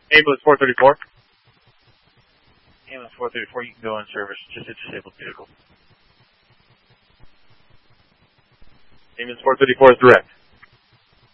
Ambulance 434. Ambulance 434, you can go on service. Just a disabled vehicle. Ambulance 434 is direct.